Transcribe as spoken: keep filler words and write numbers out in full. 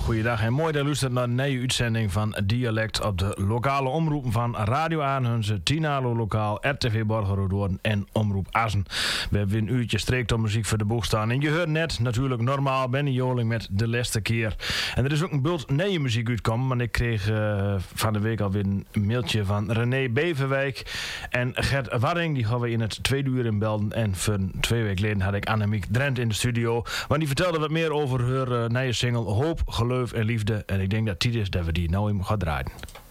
goeiedag en mooi dat u luistert naar een nieuwe uitzending van Dialect op de lokale omroepen van Radio Aanhunze, Tinalo Lokaal, R T V Borgerhoorn en Omroep Assen. We hebben weer een uurtje streektom muziek voor de boeg staan. En je hoort net natuurlijk normaal Benny Joling met De Laatste Keer. En er is ook een bult nieuwe muziek uitkomen, want ik kreeg uh, van de week alweer een mailtje van René Beverwijk en Gert Warring. Die gaan we in het tweede uur in belden. En voor twee weken geleden had ik Annemiek Drent in de studio, want die vertelde wat meer over haar uh, nieuwe single Hoop, Geloof en Liefde. En ik denk dat het tijd is dat we die nou even gaan draaien.